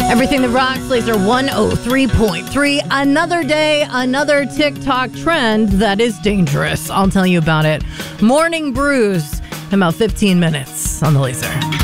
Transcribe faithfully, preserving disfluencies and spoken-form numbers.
Everything that rocks, Laser one oh three point three. Another day, another TikTok trend that is dangerous. I'll tell you about it. Morning Brews in about fifteen minutes on the Laser.